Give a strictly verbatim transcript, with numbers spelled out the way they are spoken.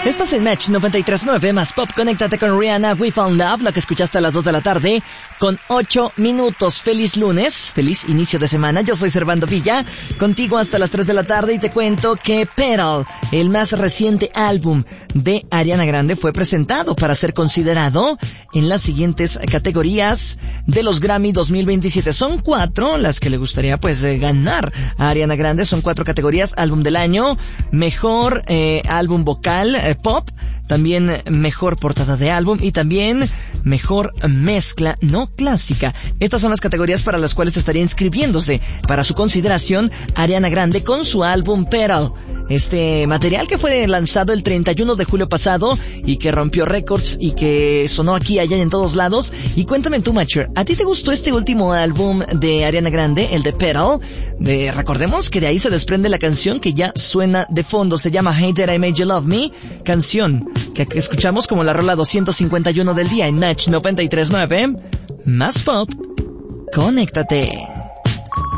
Estás en Match noventa y tres punto nueve más Pop. Conéctate con Rihanna, We Found Love, lo que escuchaste a las dos de la tarde, con ocho minutos. Feliz lunes, feliz inicio de semana. Yo soy Servando Villa, contigo hasta las tres de la tarde, y te cuento que Petal, el más reciente álbum de Ariana Grande, fue presentado para ser considerado en las siguientes categorías de los Grammy dos mil veintisiete. Son cuatro las que le gustaría pues eh, ganar a Ariana Grande. Son cuatro categorías: álbum del año, mejor eh, álbum vocal, eh, pop, también mejor portada de álbum y también mejor mezcla no clásica. Estas son las categorías para las cuales estaría inscribiéndose para su consideración Ariana Grande con su álbum Petal, este material que fue lanzado el treinta y uno de julio pasado y que rompió récords y que sonó aquí, allá y en todos lados. Y cuéntame tú, Matcher, ¿a ti te gustó este último álbum de Ariana Grande, el de Petal? De, recordemos que de ahí se desprende la canción que ya suena de fondo, se llama Hey That I Made You Love Me, canción que escuchamos como la rola doscientos cincuenta y uno del día en Match noventa y tres punto nueve más Pop. Conéctate.